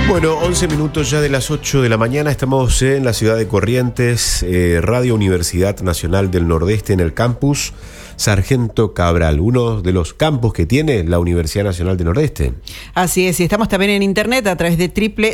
Bueno, 11 minutos ya de las 8 de la mañana, estamos en la ciudad de Corrientes, Radio Universidad Nacional del Nordeste, en el campus Sargento Cabral, uno de los campus que tiene la Universidad Nacional del Nordeste. Así es, y estamos también en internet a través de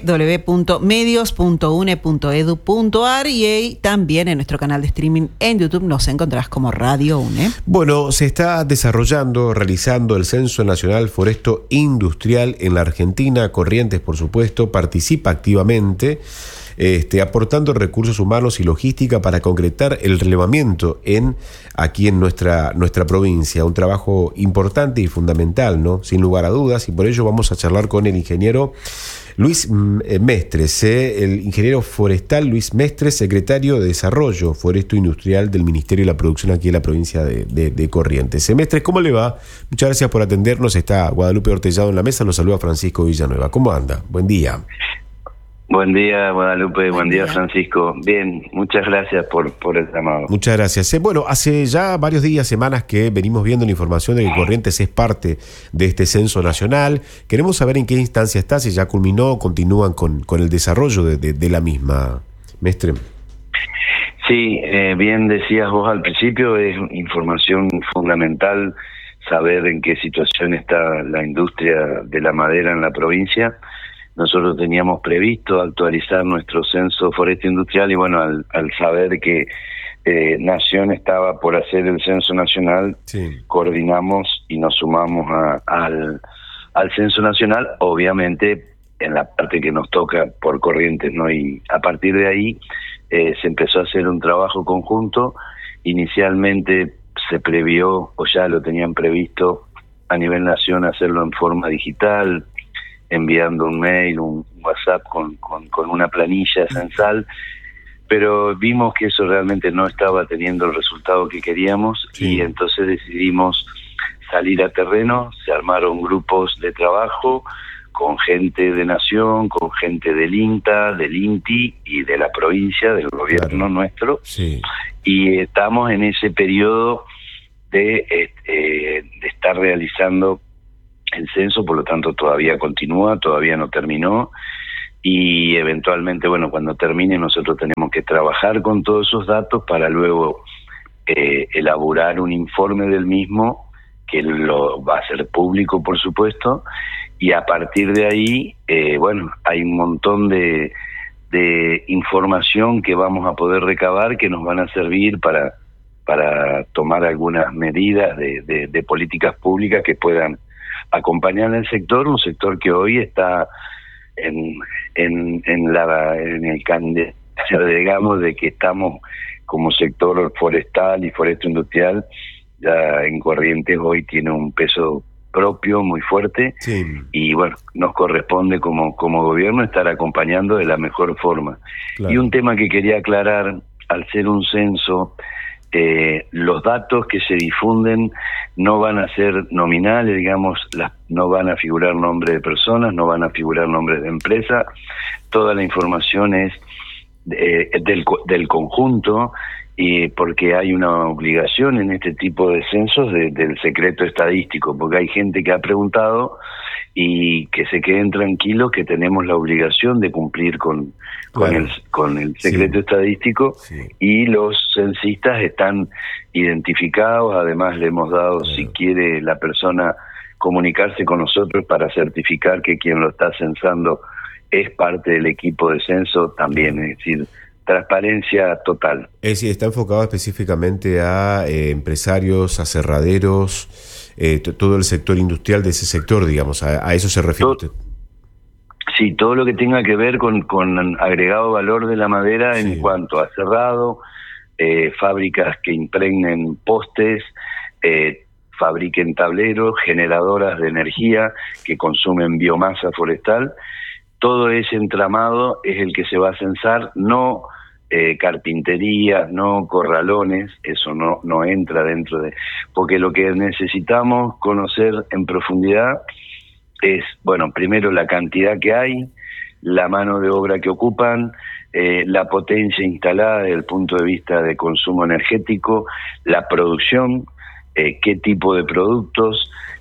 www.medios.une.edu.ar y también en nuestro canal de streaming en YouTube nos encontrás como Radio UNE. Bueno, se está realizando el Censo Nacional Foresto Industrial en la Argentina. Corrientes, por supuesto, participa activamente, aportando recursos humanos y logística para concretar el relevamiento aquí en nuestra provincia. Un trabajo importante y fundamental, ¿no? Sin lugar a dudas, y por ello vamos a charlar con el ingeniero Luis Mestres, el ingeniero forestal Luis Mestres, secretario de Desarrollo Foresto Industrial del Ministerio de la Producción aquí en la provincia de Corrientes. Mestres, ¿cómo le va? Muchas gracias por atendernos. Está Guadalupe Ortellado en la mesa, lo saluda Francisco Villanueva. ¿Cómo anda? Buen día. Buen día, Guadalupe. Buen día, Francisco. Bien, muchas gracias por el llamado. Muchas gracias. Bueno, hace ya varios días, semanas que venimos viendo la información de que Corrientes es parte de este censo nacional. Queremos saber en qué instancia está, si ya culminó o continúan con el desarrollo de la misma. Mestre. Sí, bien decías vos al principio, es información fundamental saber en qué situación está la industria de la madera en la provincia. Nosotros teníamos previsto actualizar nuestro censo forestal industrial y bueno, al saber que Nación estaba por hacer el censo nacional, sí, coordinamos y nos sumamos al censo nacional, obviamente en la parte que nos toca por Corrientes, ¿no? Y a partir de ahí se empezó a hacer un trabajo conjunto. Inicialmente se previó, o ya lo tenían previsto a nivel Nación, hacerlo en forma digital, enviando un mail, un WhatsApp con una planilla censal, pero vimos que eso realmente no estaba teniendo el resultado que queríamos, sí, y entonces decidimos salir a terreno. Se armaron grupos de trabajo con gente de Nación, con gente del INTA, del INTI y de la provincia, del gobierno nuestro, sí, y estamos en ese periodo de estar realizando el censo, por lo tanto todavía continúa, todavía no terminó, y eventualmente, bueno, cuando termine nosotros tenemos que trabajar con todos esos datos para luego elaborar un informe del mismo, que lo va a ser público, por supuesto, y a partir de ahí, bueno, hay un montón de información que vamos a poder recabar que nos van a servir para tomar algunas medidas de políticas públicas que puedan acompañar al sector, un sector que hoy está en el candidato, digamos, de que estamos como sector forestal y foresto industrial, ya en Corrientes hoy tiene un peso propio muy fuerte, sí, y bueno, nos corresponde como gobierno estar acompañando de la mejor forma. Claro. Y un tema que quería aclarar, al ser un censo, los datos que se difunden no van a ser nominales, digamos, no van a figurar nombres de personas, no van a figurar nombres de empresas. Toda la información es del conjunto, y porque hay una obligación en este tipo de censos del secreto estadístico, porque hay gente que ha preguntado y que se queden tranquilos que tenemos la obligación de cumplir con el secreto, sí, estadístico, sí, y los censistas están identificados. Además le hemos dado, si quiere la persona comunicarse con nosotros para certificar que quien lo está censando es parte del equipo de censo también, es decir, transparencia total. Es decir, está enfocado específicamente a empresarios, aserraderos, todo el sector industrial de ese sector, digamos, a eso se refiere usted. Sí, todo lo que tenga que ver con agregado valor de la madera, sí, en cuanto a cerrado, fábricas que impregnen postes, fabriquen tableros, generadoras de energía que consumen biomasa forestal. Todo ese entramado es el que se va a censar, no carpinterías, no corralones, eso no entra dentro de... Porque lo que necesitamos conocer en profundidad es, bueno, primero la cantidad que hay, la mano de obra que ocupan, la potencia instalada desde el punto de vista de consumo energético, la producción, qué tipo de productos,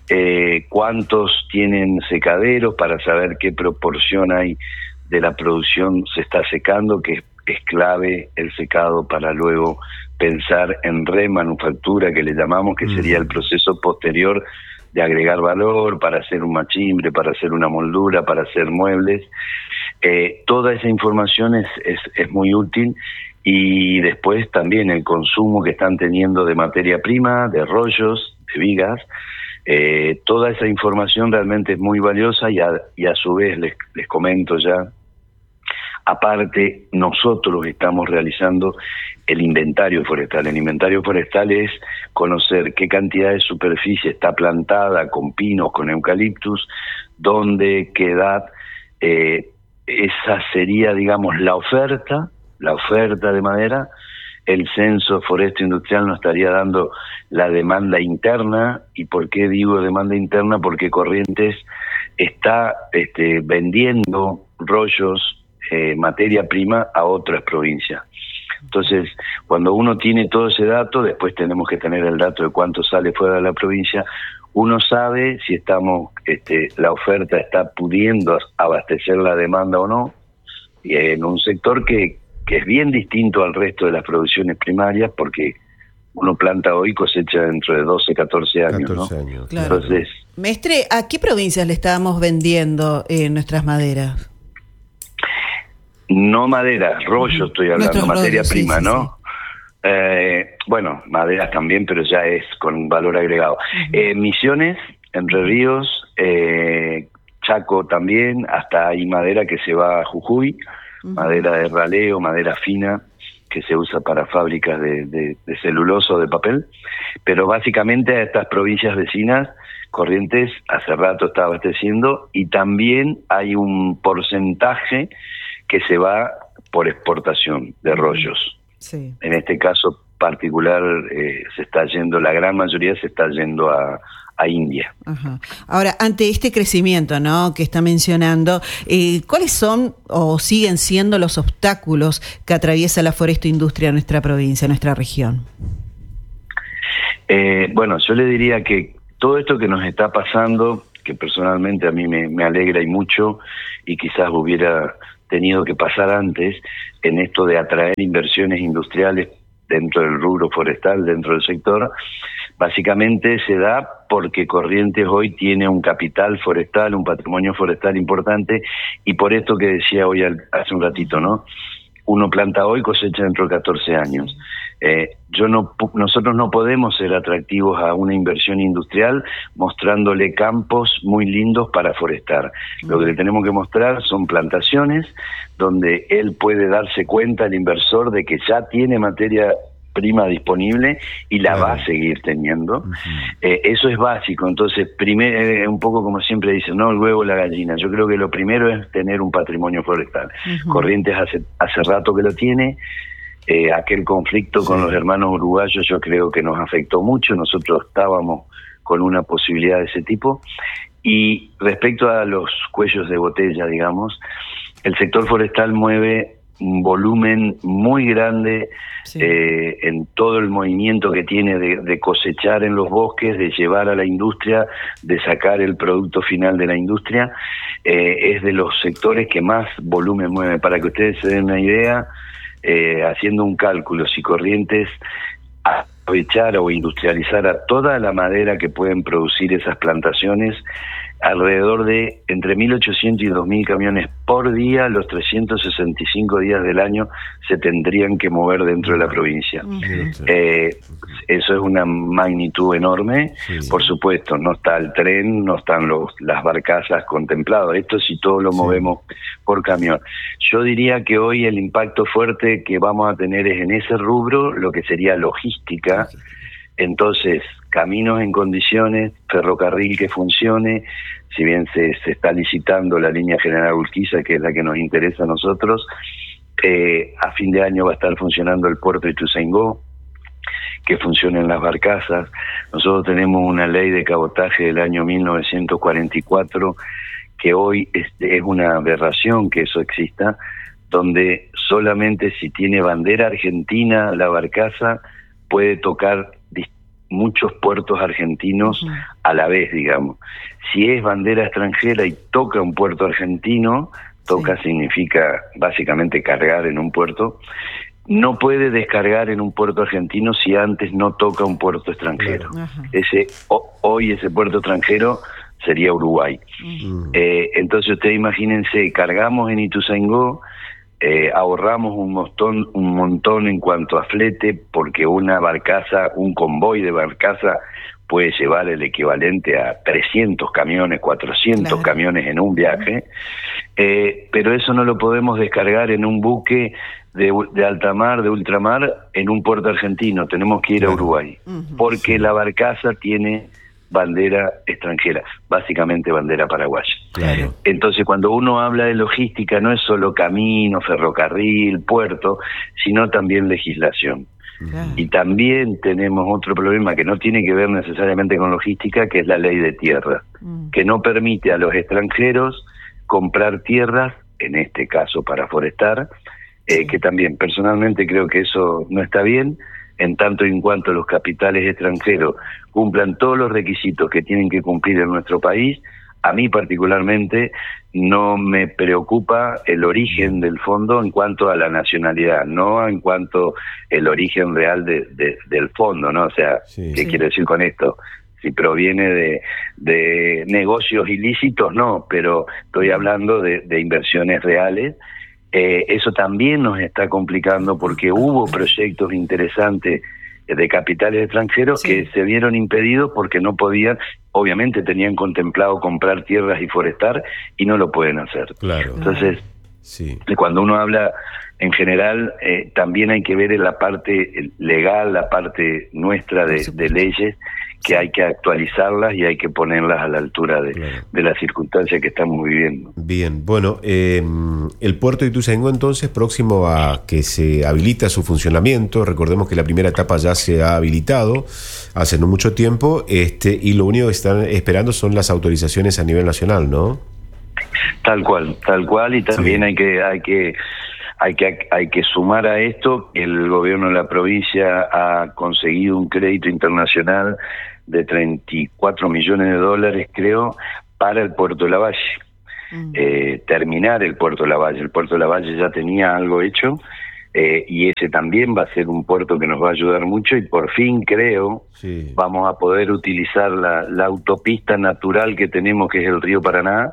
cuántos tienen secaderos para saber qué proporción hay de la producción se está secando, que es clave el secado para luego pensar en remanufactura, que le llamamos, que sería el proceso posterior de agregar valor para hacer un machimbre, para hacer una moldura, para hacer muebles. Toda esa información es muy útil, y después también el consumo que están teniendo de materia prima, de rollos, de vigas. Toda esa información realmente es muy valiosa, y a su vez les comento ya, aparte nosotros estamos realizando el inventario forestal. El inventario forestal es conocer qué cantidad de superficie está plantada con pinos, con eucaliptus, dónde, qué edad. Esa sería, digamos, la oferta de madera. El censo forestal industrial nos estaría dando la demanda interna. ¿Y por qué digo demanda interna? Porque Corrientes está vendiendo rollos, materia prima, a otras provincias. Entonces, cuando uno tiene todo ese dato, después tenemos que tener el dato de cuánto sale fuera de la provincia. Uno sabe si la oferta está pudiendo abastecer la demanda o no, y en un sector que es bien distinto al resto de las producciones primarias, porque uno planta hoy y cosecha dentro de 12, 14 años. 14 años, claro. Entonces, Mestre, ¿a qué provincias le estábamos vendiendo nuestras maderas? No madera, rollo estoy hablando, materia prima, sí, ¿no? Sí. Bueno, maderas también, pero ya es con valor agregado. Misiones, Entre Ríos, Chaco también, hasta hay madera que se va a Jujuy, madera de raleo, madera fina, que se usa para fábricas de celulosa o de papel. Pero básicamente a estas provincias vecinas, Corrientes hace rato está abasteciendo, y también hay un porcentaje que se va por exportación de rollos. Sí. En este caso particular se está yendo, la gran mayoría se está yendo a India. Ajá. Ahora, ante este crecimiento, ¿no?, que está mencionando, ¿cuáles son o siguen siendo los obstáculos que atraviesa la forestoindustria en nuestra provincia, en nuestra región? Bueno, yo le diría que todo esto que nos está pasando, que personalmente a mí me alegra y mucho, y quizás hubiera tenido que pasar antes, en esto de atraer inversiones industriales dentro del rubro forestal, dentro del sector, básicamente se da porque Corrientes hoy tiene un capital forestal, un patrimonio forestal importante, y por esto que decía hoy hace un ratito, ¿no? Uno planta hoy, cosecha dentro de 14 años. Nosotros no podemos ser atractivos a una inversión industrial mostrándole campos muy lindos para forestar. Lo que le tenemos que mostrar son plantaciones donde él puede darse cuenta, el inversor, de que ya tiene materia prima disponible y la va a seguir teniendo. Eso es básico. Entonces, primero, un poco como siempre dicen, ¿no?, el huevo o la gallina. Yo creo que lo primero es tener un patrimonio forestal. Corrientes hace rato que lo tiene. Aquel conflicto con los hermanos uruguayos yo creo que nos afectó mucho. Nosotros estábamos con una posibilidad de ese tipo. Y respecto a los cuellos de botella, digamos, el sector forestal mueve un volumen muy grande en todo el movimiento que tiene de cosechar en los bosques, de llevar a la industria, de sacar el producto final de la industria. Es de los sectores que más volumen mueve. Para que ustedes se den una idea, haciendo un cálculo, si Corrientes aprovechara o industrializara toda la madera que pueden producir esas plantaciones, alrededor de entre 1.800 y 2.000 camiones por día, los 365 días del año, se tendrían que mover dentro de la provincia. Eso es una magnitud enorme. Por supuesto, no está el tren, no están las barcazas contempladas. Esto sí todo lo movemos por camión. Yo diría que hoy el impacto fuerte que vamos a tener es en ese rubro, lo que sería logística. Entonces, caminos en condiciones, ferrocarril que funcione. Si bien se está licitando la línea General Urquiza, que es la que nos interesa a nosotros, a fin de año va a estar funcionando el puerto de Ituzaingó, que funcionen las barcazas. Nosotros tenemos una ley de cabotaje del año 1944, que hoy es una aberración que eso exista, donde solamente si tiene bandera argentina la barcaza puede tocar muchos puertos argentinos a la vez, digamos. Si es bandera extranjera y toca un puerto argentino, toca significa básicamente cargar en un puerto, no puede descargar en un puerto argentino si antes no toca un puerto extranjero. Hoy ese puerto extranjero sería Uruguay. Entonces ustedes imagínense, cargamos en Ituzaingó, ahorramos un montón en cuanto a flete, porque una barcaza, un convoy de barcaza puede llevar el equivalente a 300 camiones, 400 camiones en un viaje, pero eso no lo podemos descargar en un buque de alta mar, de ultramar, en un puerto argentino. Tenemos que ir a Uruguay, porque la barcaza tiene bandera extranjera, básicamente bandera paraguaya. Claro. Entonces, cuando uno habla de logística, no es solo camino, ferrocarril, puerto, sino también legislación. Claro. Y también tenemos otro problema que no tiene que ver necesariamente con logística, que es la ley de tierra, que no permite a los extranjeros comprar tierras, en este caso para forestar, que también personalmente creo que eso no está bien, en tanto y en cuanto los capitales extranjeros cumplan todos los requisitos que tienen que cumplir en nuestro país. A mí particularmente no me preocupa el origen del fondo en cuanto a la nacionalidad, no en cuanto el origen real del fondo, ¿no? O sea, ¿qué quiero decir con esto? Si proviene de negocios ilícitos, no, pero estoy hablando de inversiones reales. Eso también nos está complicando porque hubo proyectos interesantes de capitales extranjeros que se vieron impedidos porque no podían, obviamente tenían contemplado comprar tierras y forestar y no lo pueden hacer. Claro. Entonces, cuando uno habla en general, también hay que ver en la parte legal, la parte nuestra de leyes, que hay que actualizarlas y hay que ponerlas a la altura de las circunstancias que estamos viviendo. Bien, bueno, el puerto de Ituzaingó entonces próximo a que se habilita su funcionamiento. Recordemos que la primera etapa ya se ha habilitado hace no mucho tiempo, y lo único que están esperando son las autorizaciones a nivel nacional, ¿no? Tal cual, y también hay que sumar a esto que el gobierno de la provincia ha conseguido un crédito internacional de $34 millones, creo, para el Puerto de Lavalle. Terminar el Puerto de Lavalle. El Puerto de Lavalle ya tenía algo hecho, y ese también va a ser un puerto que nos va a ayudar mucho, y por fin creo vamos a poder utilizar la autopista natural que tenemos, que es el río Paraná,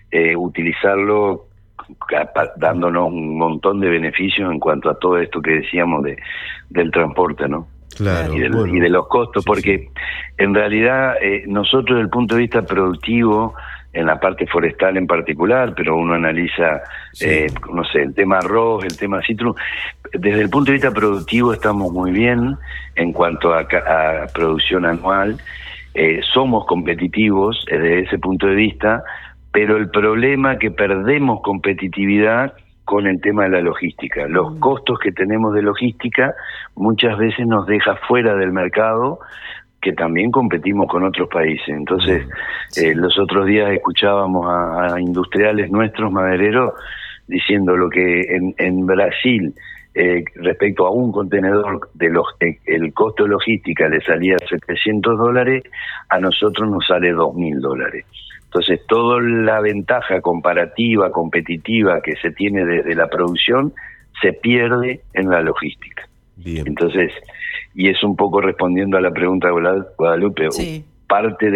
utilizarlo dándonos un montón de beneficios en cuanto a todo esto que decíamos del transporte, ¿no? Claro, y de los costos, porque en realidad nosotros desde el punto de vista productivo, en la parte forestal en particular, pero uno analiza, no sé, el tema arroz, el tema citrus, desde el punto de vista productivo estamos muy bien en cuanto a producción anual, somos competitivos desde ese punto de vista, pero el problema es que perdemos competitividad con el tema de la logística. Los costos que tenemos de logística muchas veces nos deja fuera del mercado, que también competimos con otros países. Entonces, los otros días escuchábamos a industriales nuestros, madereros, diciendo lo que en Brasil, respecto a un contenedor, el costo de logística le salía $700, a nosotros nos sale $2.000. Entonces, toda la ventaja comparativa, competitiva que se tiene de la producción se pierde en la logística. Bien. Entonces, y es un poco respondiendo a la pregunta de Guadalupe, parte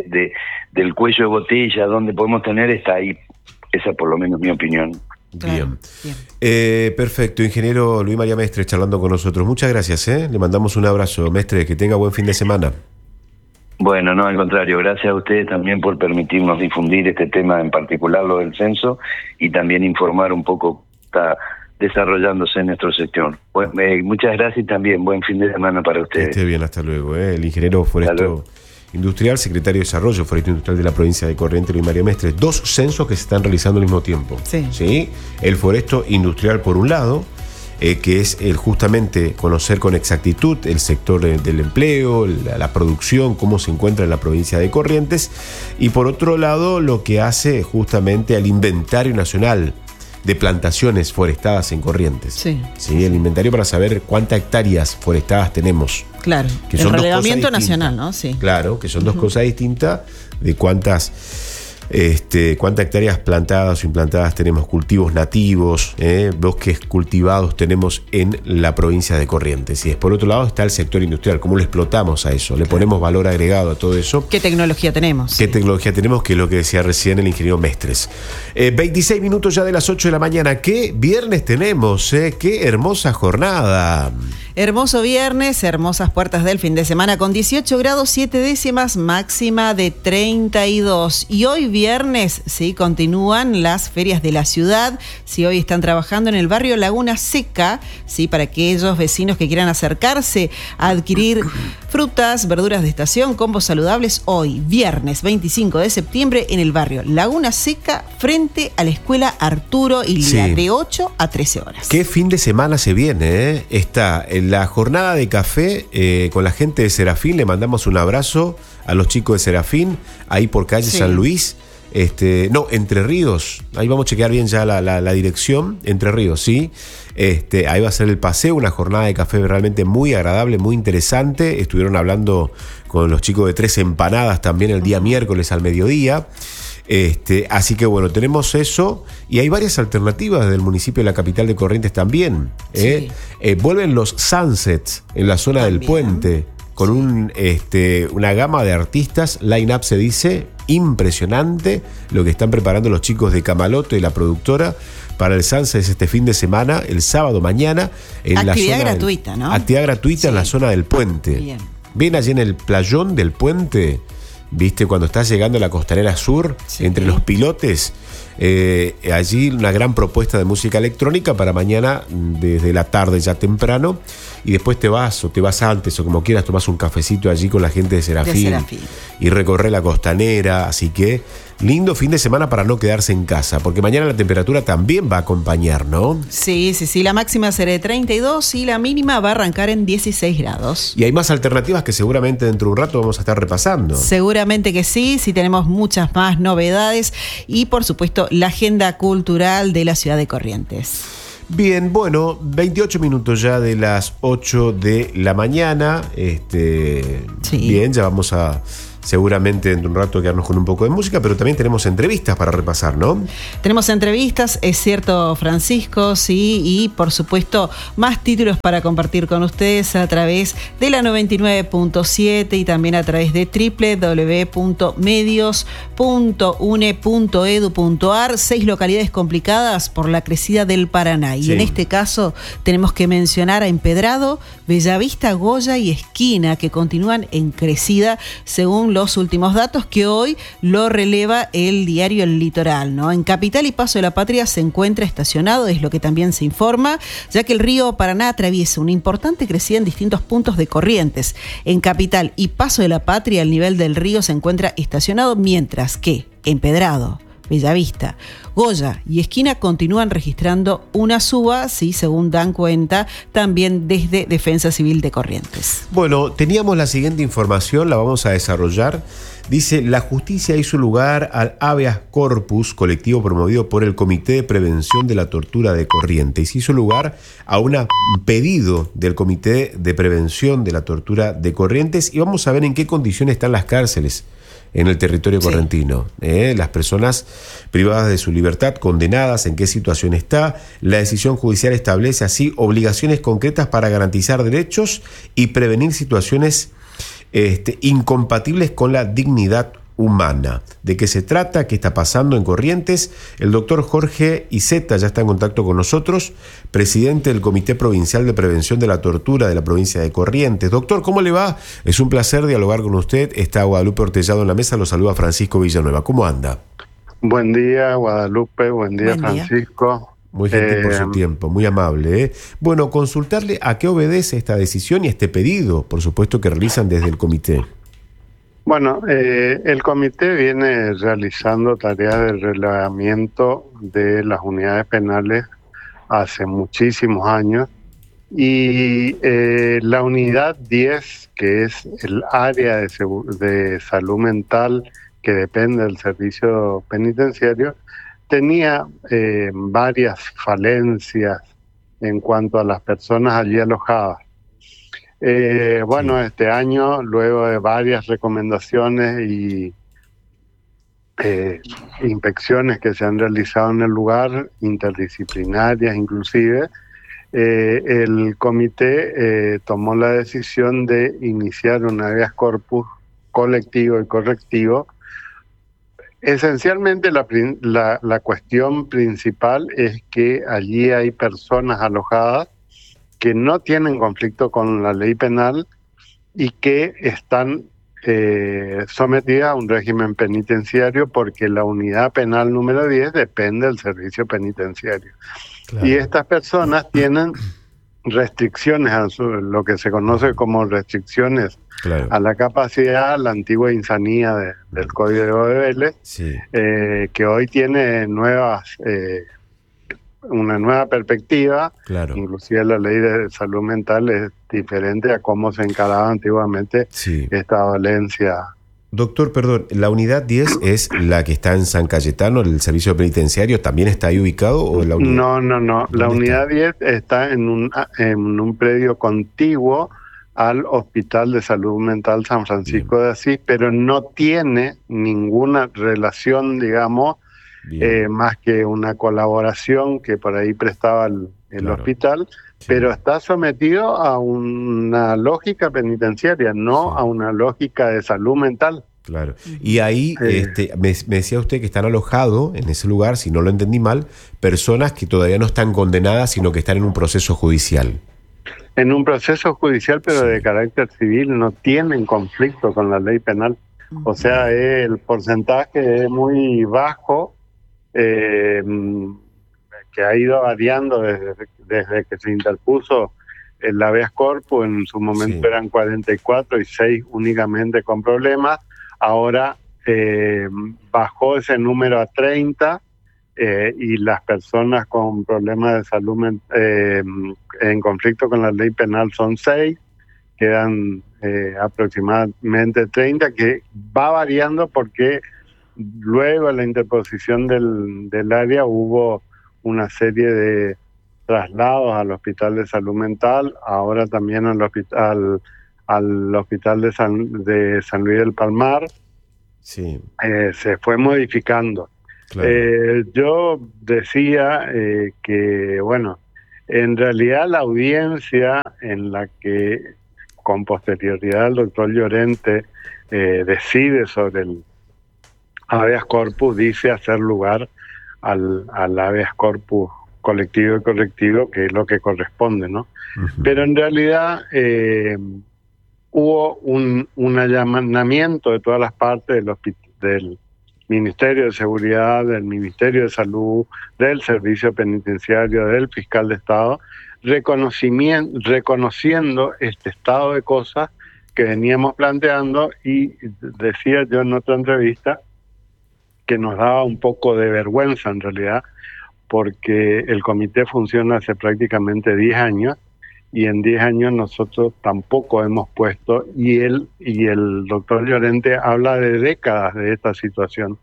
del cuello de botella donde podemos tener está ahí. Esa por lo menos mi opinión. Bien. Perfecto. Ingeniero Luis María Mestre charlando con nosotros. Muchas gracias. Le mandamos un abrazo. Mestre, que tenga buen fin de semana. Bueno, no, al contrario, gracias a ustedes también por permitirnos difundir este tema, en particular lo del censo, y también informar un poco está desarrollándose en nuestro sector. Muchas gracias y también buen fin de semana para ustedes. Que esté bien, hasta luego. El ingeniero foresto industrial, secretario de Desarrollo Foresto Industrial de la provincia de Corrientes, Luis María Mestre. 2 censos que se están realizando al mismo tiempo. ¿Sí? El foresto industrial por un lado, que es justamente conocer con exactitud el sector del empleo, la producción, cómo se encuentra en la provincia de Corrientes, y por otro lado lo que hace justamente al inventario nacional de plantaciones forestadas en Corrientes. ¿Sí? El inventario para saber cuántas hectáreas forestadas tenemos. Claro, que el son relevamiento nacional, ¿no? Sí. Claro, que son dos cosas distintas de cuántas hectáreas plantadas o implantadas tenemos, cultivos nativos, bosques cultivados tenemos en la provincia de Corrientes. Y por otro lado está el sector industrial, cómo le explotamos a eso, le ponemos valor agregado a todo eso. ¿Qué tecnología tenemos? ¿Qué tecnología tenemos? Que es lo que decía recién el ingeniero Mestres. 26 minutos ya de las 8 de la mañana. ¿Qué viernes tenemos? Qué hermosa jornada. Hermoso viernes, hermosas puertas del fin de semana con 18 grados 7 décimas, máxima de 32. Y hoy viernes, sí, continúan las ferias de la ciudad. Sí, hoy están trabajando en el barrio Laguna Seca, sí, para aquellos vecinos que quieran acercarse a adquirir frutas, verduras de estación, combos saludables. Hoy, viernes 25 de septiembre, en el barrio Laguna Seca, frente a la escuela Arturo Illia, sí, de 8 a 13 horas. ¿Qué fin de semana se viene? Está la jornada de café con la gente de Serafín. Le mandamos un abrazo a los chicos de Serafín, ahí por calle San Luis. Entre Ríos, ahí vamos a chequear bien ya la dirección, Entre Ríos, sí. Ahí va a ser el paseo, una jornada de café realmente muy agradable, muy interesante. Estuvieron hablando con los chicos de Tres Empanadas también el día miércoles al mediodía. Así que bueno, tenemos eso y hay varias alternativas del municipio de la capital de Corrientes también. Sí. Vuelven los sunsets en la zona también del puente con una gama de artistas, line-up se dice, impresionante lo que están preparando los chicos de Camaloto y la productora para el sunset este fin de semana, el sábado mañana. En actividad gratuita, ¿no? Actividad gratuita, sí, en la zona del puente. Bien allí en el playón del puente. ¿Viste? Cuando estás llegando a la Costanera Sur, sí, entre los pilotes, allí una gran propuesta de música electrónica para mañana desde la tarde ya temprano, y después te vas antes o como quieras, tomás un cafecito allí con la gente de Serafín. Y recorrer la Costanera, así que lindo fin de semana para no quedarse en casa, porque mañana la temperatura también va a acompañar, ¿no? Sí, la máxima será de 32 y la mínima va a arrancar en 16 grados. Y hay más alternativas que seguramente dentro de un rato vamos a estar repasando. Seguramente que sí tenemos muchas más novedades y por supuesto la agenda cultural de la ciudad de Corrientes. Bien, bueno, 28 minutos ya de las 8 de la mañana. Sí. Bien, ya vamos a seguramente dentro de un rato quedarnos con un poco de música, pero también tenemos entrevistas para repasar, ¿no? Tenemos entrevistas, es cierto, Francisco, sí, y por supuesto más títulos para compartir con ustedes a través de la 99.7 y también a través de www.medios.une.edu.ar. 6 localidades complicadas por la crecida del Paraná. Y sí, en este caso tenemos que mencionar a Empedrado, Bellavista, Goya y Esquina, que continúan en crecida según los últimos datos que hoy lo releva el diario El Litoral, ¿no? En Capital y Paso de la Patria se encuentra estacionado, es lo que también se informa, ya que el río Paraná atraviesa una importante crecida en distintos puntos de Corrientes. En Capital y Paso de la Patria el nivel del río se encuentra estacionado, mientras que Empedrado, Bellavista, Goya y Esquina continúan registrando una suba, sí, según dan cuenta también desde Defensa Civil de Corrientes. Bueno, teníamos la siguiente información, la vamos a desarrollar. Dice, la justicia hizo lugar al habeas corpus colectivo promovido por el Comité de Prevención de la Tortura de Corrientes. Hizo lugar a un pedido del Comité de Prevención de la Tortura de Corrientes y vamos a ver en qué condiciones están las cárceles en el territorio correntino. Las personas privadas de su libertad, condenadas, en qué situación está. La decisión judicial establece así obligaciones concretas para garantizar derechos y prevenir situaciones incompatibles con la dignidad humana. ¿De qué se trata? ¿Qué está pasando en Corrientes? El doctor Jorge Iceta ya está en contacto con nosotros, presidente del Comité Provincial de Prevención de la Tortura de la provincia de Corrientes. Doctor, ¿cómo le va? Es un placer dialogar con usted. Está Guadalupe Ortellado en la mesa, lo saluda Francisco Villanueva. ¿Cómo anda? Buen día, Guadalupe, buen día, Francisco. Muy gentil por su tiempo, muy amable. Bueno, consultarle a qué obedece esta decisión y este pedido, por supuesto, que realizan desde el comité. Bueno, el comité viene realizando tareas de relevamiento de las unidades penales hace muchísimos años y la unidad 10, que es el área de salud mental que depende del servicio penitenciario, tenía varias falencias en cuanto a las personas allí alojadas. Bueno, este año, luego de varias recomendaciones y inspecciones que se han realizado en el lugar, interdisciplinarias inclusive, el comité tomó la decisión de iniciar un habeas corpus colectivo y correctivo. Esencialmente la cuestión principal es que allí hay personas alojadas que no tienen conflicto con la ley penal y que están sometidas a un régimen penitenciario porque la unidad penal número 10 depende del servicio penitenciario. Claro. Y estas personas tienen restricciones a lo que se conoce como restricciones a la capacidad, la antigua insanía del Código de Vélez, que hoy tiene una nueva perspectiva. Inclusive la ley de salud mental es diferente a cómo se encaraba antiguamente esta dolencia. Doctor, perdón, ¿la unidad 10 es la que está en San Cayetano, el servicio penitenciario? ¿También está ahí ubicado? ¿O la unidad? No. La unidad 10 está en un predio contiguo al Hospital de Salud Mental San Francisco de Asís, pero no tiene ninguna relación, digamos, más que una colaboración que por ahí prestaba el hospital, pero está sometido a una lógica penitenciaria, no a una lógica de salud mental. Claro. Y ahí me decía usted que están alojados en ese lugar, si no lo entendí mal, personas que todavía no están condenadas, sino que están en un proceso judicial. En un proceso judicial, pero de carácter civil, no tienen conflicto con la ley penal. O sea, el porcentaje es muy bajo, que ha ido variando desde que se interpuso el habeas corpus. En su momento eran 44 y 6 únicamente con problemas. Ahora bajó ese número a 30 y las personas con problemas de salud en conflicto con la ley penal son 6, quedan aproximadamente 30, que va variando porque luego de la interposición del área hubo una serie de traslados al Hospital de Salud Mental, ahora también al Hospital de San Luis del Palmar. Se fue modificando. Yo decía que, bueno, en realidad la audiencia en la que con posterioridad el doctor Llorente decide sobre el habeas corpus, dice hacer lugar al habeas corpus colectivo y correctivo, que es lo que corresponde, ¿no? Pero en realidad hubo un allanamiento de todas las partes del Ministerio de Seguridad, del Ministerio de Salud, del Servicio Penitenciario, del Fiscal de Estado, reconociendo este estado de cosas que veníamos planteando, y decía yo en otra entrevista que nos daba un poco de vergüenza en realidad, porque el comité funciona hace prácticamente 10 años, y en 10 años nosotros tampoco hemos puesto, y el doctor Llorente habla de décadas de esta situación.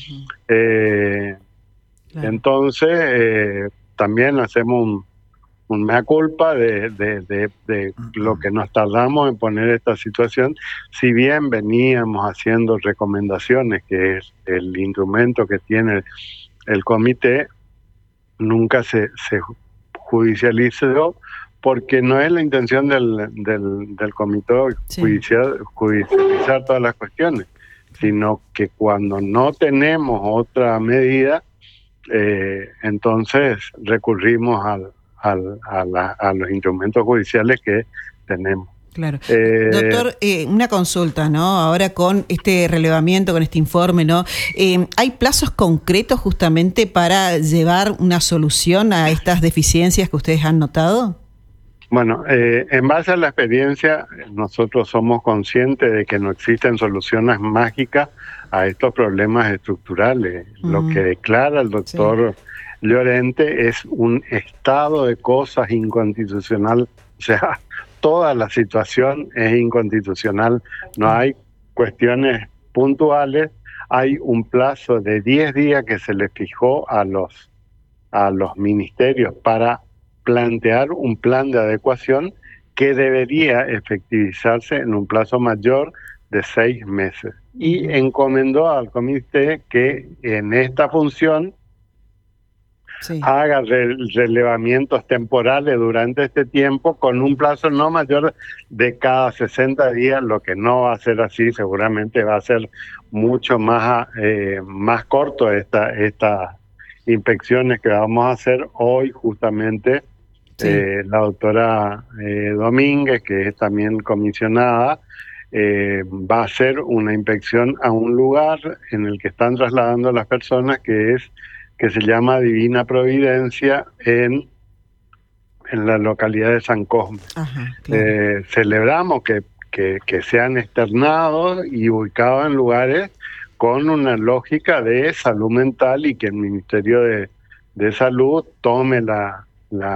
Entonces, también hacemos un mea culpa de lo que nos tardamos en poner esta situación, si bien veníamos haciendo recomendaciones, que es el instrumento que tiene el comité, nunca se judicializó, porque no es la intención del comité judicializar todas las cuestiones, sino que cuando no tenemos otra medida, entonces recurrimos a los instrumentos judiciales que tenemos. Claro. Doctor, una consulta, ¿no? Ahora con este relevamiento, con este informe, ¿no? ¿Hay plazos concretos justamente para llevar una solución a estas deficiencias que ustedes han notado? Bueno, en base a la experiencia, nosotros somos conscientes de que no existen soluciones mágicas a estos problemas estructurales. Lo que declara el doctor Llorente es un estado de cosas inconstitucional. O sea, toda la situación es inconstitucional. No hay cuestiones puntuales. Hay un plazo de 10 días que se le fijó a los ministerios para plantear un plan de adecuación, que debería efectivizarse en un plazo mayor de 6 meses. Y encomendó al comité que en esta función haga relevamientos temporales durante este tiempo con un plazo no mayor de cada 60 días, lo que no va a ser así, seguramente va a ser mucho más corto estas inspecciones que vamos a hacer hoy justamente. La doctora Domínguez, que es también comisionada, va a hacer una inspección a un lugar en el que están trasladando a las personas que se llama Divina Providencia en la localidad de San Cosme. Ajá, claro. Celebramos que sean externados y ubicados en lugares con una lógica de salud mental y que el Ministerio de Salud tome la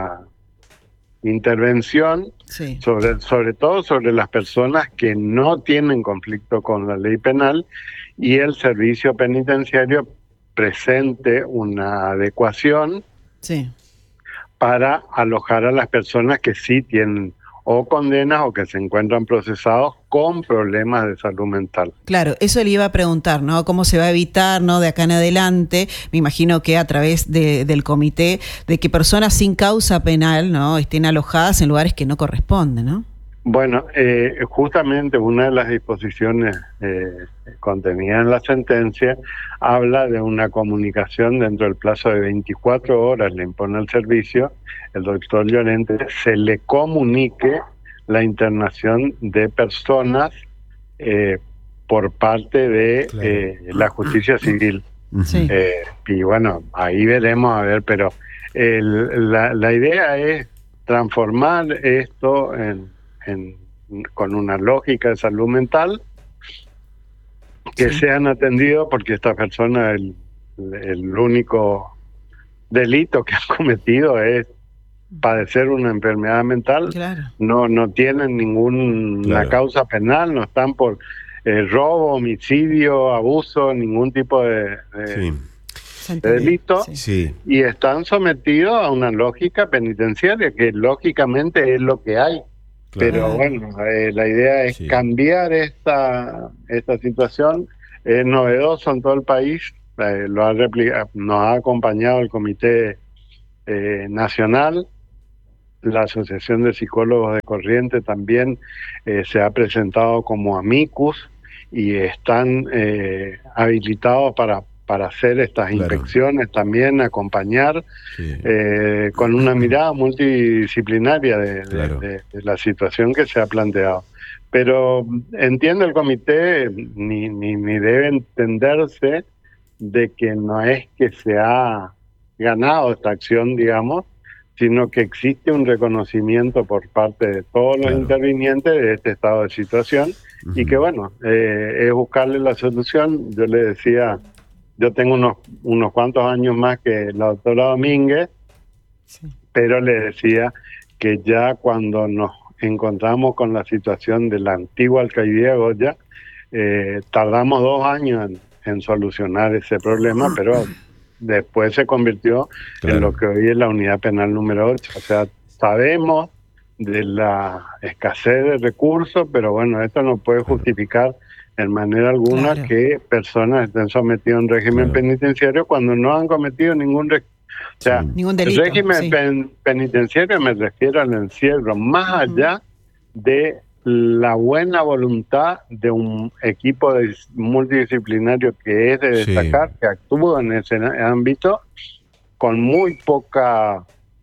intervención sobre todo sobre las personas que no tienen conflicto con la ley penal, y el servicio penitenciario presente una adecuación para alojar a las personas que sí tienen o condenas o que se encuentran procesados con problemas de salud mental. Claro, eso le iba a preguntar, ¿no? ¿Cómo se va a evitar, ¿no?, de acá en adelante? Me imagino que a través del comité, de que personas sin causa penal, ¿no?, estén alojadas en lugares que no corresponden, ¿no? Bueno, justamente una de las disposiciones contenidas en la sentencia habla de una comunicación dentro del plazo de 24 horas, le impone el servicio, el doctor Llorente, se le comunique la internación de personas por parte de la justicia civil. Y bueno, ahí veremos, a ver, pero la idea es transformar esto con una lógica de salud mental, que sean atendidos, porque esta persona, el único delito que han cometido es padecer una enfermedad mental. No tienen ninguna causa penal, no están por robo, homicidio, abuso, ningún tipo de delito, y están sometidos a una lógica penitenciaria que lógicamente es lo que hay. Pero bueno, la idea es cambiar esta situación. Es novedoso en todo el país, nos ha acompañado el Comité Nacional, la Asociación de Psicólogos de Corrientes también se ha presentado como amicus y están habilitados para hacer estas inspecciones, también acompañar con una mirada multidisciplinaria de la situación que se ha planteado. Pero entiende el comité, ni debe entenderse de que no es que se ha ganado esta acción, digamos, sino que existe un reconocimiento por parte de todos los intervinientes de este estado de situación, y que bueno, es buscarle la solución. Yo le decía, yo tengo unos cuantos años más que la doctora Domínguez, pero le decía que ya cuando nos encontramos con la situación de la antigua alcaldía de Goya, tardamos 2 años en solucionar ese problema, pero después se convirtió en lo que hoy es la unidad penal número 8. O sea, sabemos de la escasez de recursos, pero bueno, esto no puede justificar en manera alguna que personas estén sometidas a un régimen penitenciario cuando no han cometido ningún ningún delito. El régimen penitenciario me refiero al encierro, más allá de la buena voluntad de un equipo multidisciplinario que es de destacar, que actúa en ese ámbito con muy pocos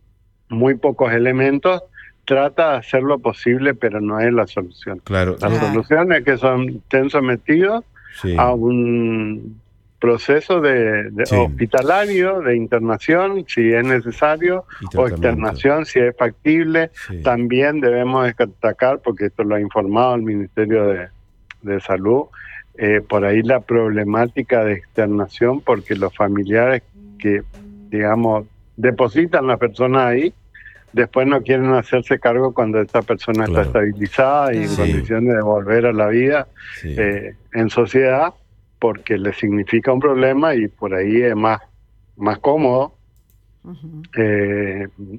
elementos, trata de hacer lo posible, pero no es la solución. La solución es que estén sometidos a un proceso de hospitalario, de internación, si es necesario, o externación, si es factible. También debemos destacar, porque esto lo ha informado el Ministerio de Salud, por ahí la problemática de externación, porque los familiares que, digamos, depositan a la persona ahí, después no quieren hacerse cargo cuando esta persona está estabilizada y en condiciones de volver a la vida en sociedad, porque le significa un problema y por ahí es más cómodo que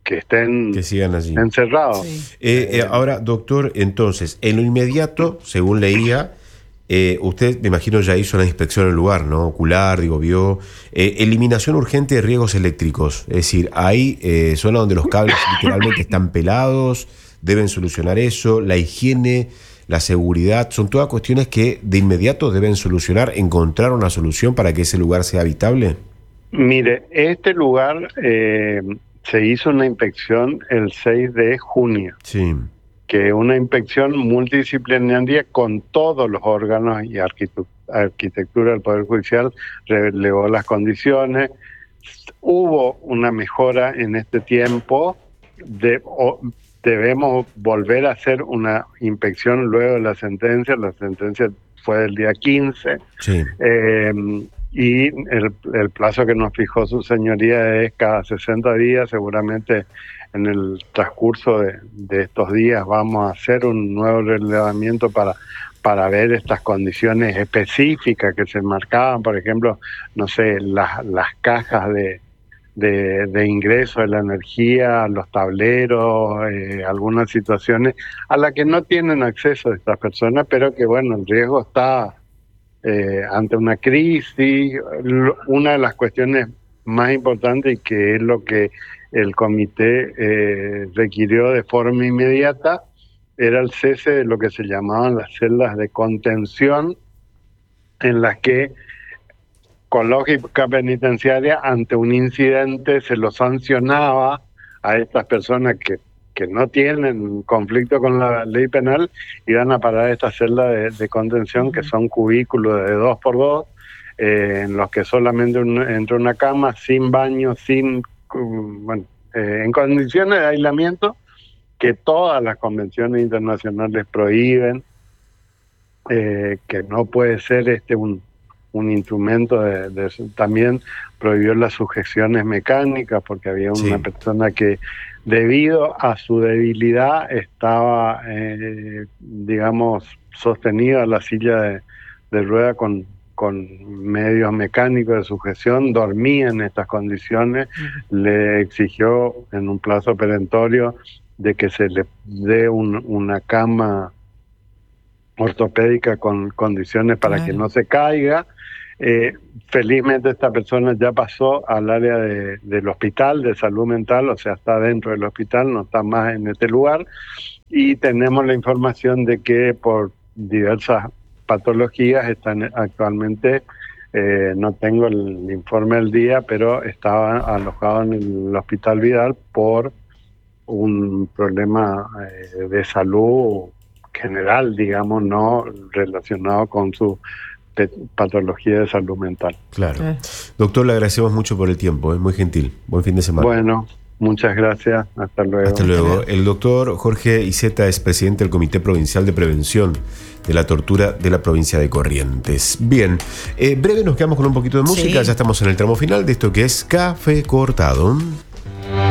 que sigan allí encerrados. Sí. Ahora, doctor, entonces, en lo inmediato, según leía, usted, me imagino, ya hizo una inspección en el lugar, ¿no? Ocular, vio. Eliminación urgente de riegos eléctricos. Es decir, hay zonas donde los cables literalmente están pelados, deben solucionar eso. La higiene, la seguridad, son todas cuestiones que de inmediato deben solucionar, encontrar una solución para que ese lugar sea habitable. Mire, este lugar se hizo una inspección el 6 de junio. Sí. Que una inspección multidisciplinaria con todos los órganos y arquitectura del Poder Judicial relevó las condiciones. Hubo una mejora en este tiempo. Debemos volver a hacer una inspección luego de la sentencia. La sentencia fue del día 15. Sí. Y el plazo que nos fijó su señoría es cada 60 días. Seguramente en el transcurso de estos días vamos a hacer un nuevo relevamiento para ver estas condiciones específicas que se marcaban. Por ejemplo, no sé, las cajas de ingreso de la energía, los tableros, algunas situaciones a las que no tienen acceso estas personas, pero que bueno, el riesgo está ante una crisis. Una de las cuestiones más importantes, y que es lo que el comité requirió de forma inmediata, era el cese de lo que se llamaban las celdas de contención, en las que con lógica penitenciaria, ante un incidente se lo sancionaba a estas personas que no tienen conflicto con la ley penal, iban a parar estas celdas de contención, que son cubículos de 2x2, en los que solamente entra una cama, sin baño, en condiciones de aislamiento que todas las convenciones internacionales prohíben, que no puede ser un instrumento también prohibió las sujeciones mecánicas, porque había una persona que debido a su debilidad estaba sostenida a la silla de rueda con medios mecánicos de sujeción, dormía en estas condiciones. Le exigió en un plazo perentorio de que se le dé una cama ortopédica con condiciones para que no se caiga. Felizmente esta persona ya pasó al área del hospital de salud mental, o sea, está dentro del hospital, no está más en este lugar, y tenemos la información de que por diversas patologías están actualmente, no tengo el informe del día, pero estaba alojado en el Hospital Vidal por un problema de salud general, digamos, no relacionado con su patología de salud mental. Claro. Doctor, le agradecemos mucho por el tiempo, es muy gentil. Buen fin de semana. Bueno, muchas gracias. Hasta luego. Hasta luego. El doctor Jorge Iceta es presidente del Comité Provincial de Prevención de la Tortura de la provincia de Corrientes. Bien, breve nos quedamos con un poquito de música. Ya estamos en el tramo final de esto que es Café Cortado.